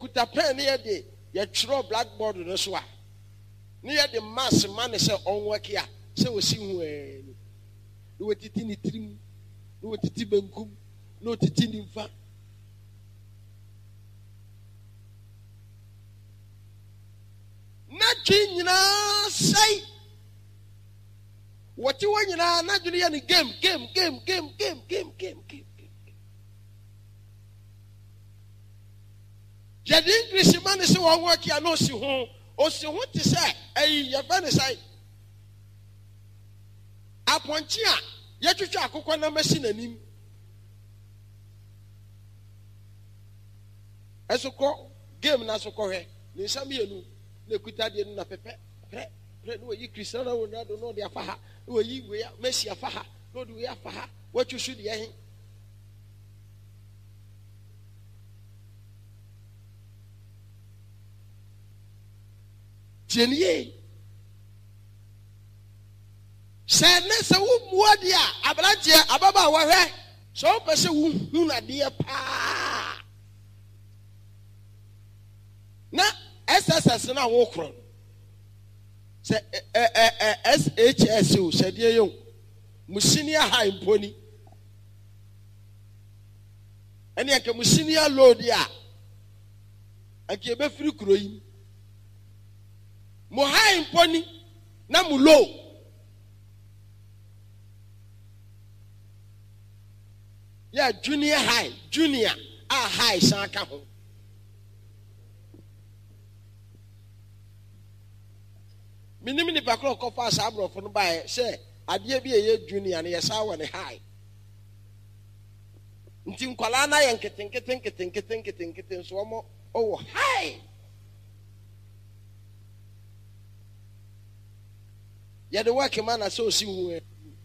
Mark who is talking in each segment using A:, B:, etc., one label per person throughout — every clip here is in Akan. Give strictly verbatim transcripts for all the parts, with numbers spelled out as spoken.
A: kuta pen near the your throw blackboard no swa. Near the mass man is on work here. So we see when no titini trim, no titibenkum, no titininfa. Nothing you know say. What you want, you know, not doing any game, game, game, game, game, game, game, game. Jadi English man is one work you know, see who, or see what to say, eh, your friend say. Apontia, yet you check on a machine and him. As you call, game, and as you call her, there's some you know, could tell you in a pepe, no, you Cristiano Ronaldo, no, they are faha. No, you wear Messi faha. No, do we have faha? What you should hear him? Jenny, sadness, a woman, what dear, Abalatia, Ababa, where so person who not dear pa. Now, S S S now walk from. S H S U said you Musinia high pony. And yet, Musinia load ya. I gave a free crowing. Mo high pony, Namulo. Yeah, junior high, junior, ah high, Sanka. Minimini bakro kofa sabro for no buy say adie bi eye junior and yes I want high. Nti nkwala na ye nketen nketen nketen nketen nketen nketen so mo oh high. Ya the work man na so si hu.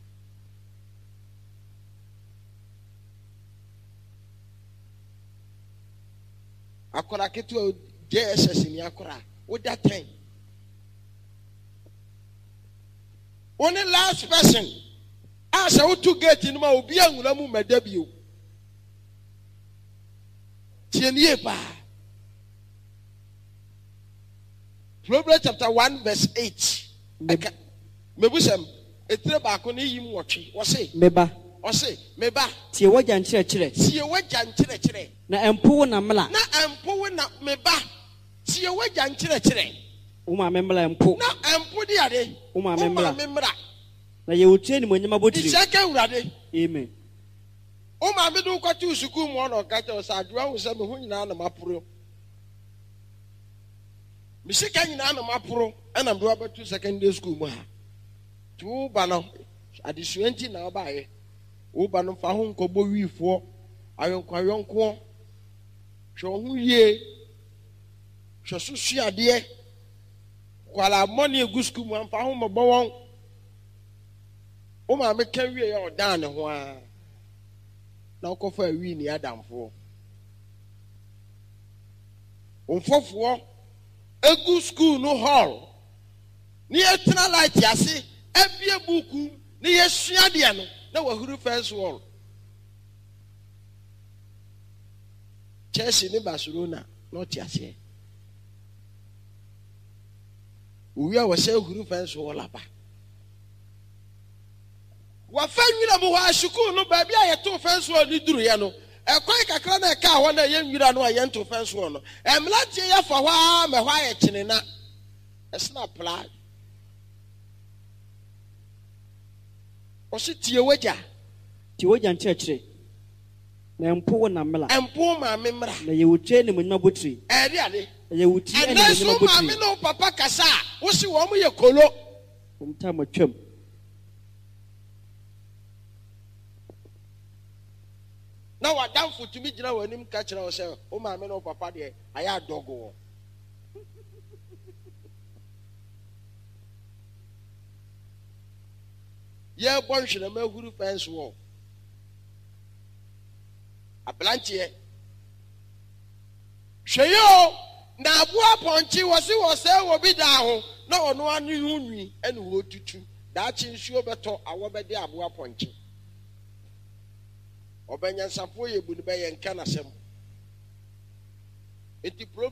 A: Akora ketu J S S ni akora. Wo that time. Only last person. As I to get in my obiang lamu my debut. Tienye pa. Proverbs chapter one verse eight. Mebusem etre ba ko ni yim wotwe. Wo say
B: meba.
A: Wo say meba.
B: Tie wagya nkyere kyere.
A: Tie wagya nkyere kyere.
B: Na empo na mla.
A: Na empo na meba. Tie wagya nkyere kyere.
B: Uma memla empo.
A: Na empo di ade.
B: Uma memla.
A: Uma memra.
B: Na ye wotie ni monyama botiri.
A: Iseke urade.
B: Amen.
A: Uma me do kwatu suku mu ono kacha osadwa wo se me hu nyina na maporo. Me sika nyina na maporo na mdo abatu secondary school mu ha. Tu ba no adisuenti na ba ye. Wo ba no fa ho nkobo wifo ayonko ayonko. Hwo hu ye. Hwo susu ade. Kwala money egu school mu fa ho mbo won. O ma me kan wie ya odan ne ho a. Na okofa wi ni adamfo. Onfofo egu school no hall. Ni etna light yase, ebie buku, ni yesua de no, na wahuru first wall. Chelsea ni Barcelona, not yase. Uwi a wase huru first wall aba. Wa fanwira mo wa shuku no ba bia ye to fence wall ni duru ye no e kwai kakra na ka ho na ye nwira no ye to fence wall no e mlatie ye fa hwa me hwa ye kine na e snap plan o si tie wagya
B: tie wagya nkyere kyere na empo na mla
A: empo ma me mra
B: na ye wotie ni monyama botiri
A: e ri ade
B: ye wotie ni monyama botiri
A: ma me no papa kasa wo si wo mo ye kolo
B: umta matwam.
A: Now I down for to me jina when him catch ourselves. Oh my man, oh papa there, I had doggo. Yeah, bunch of them who fence wall. A plantier. Shayo, now boa ponchi was he was there will be down. No, no one knew me and would to two. That's in sure better. I will be there boa ponchi. Obenya sapo ye bu ne be ye nka na sem enti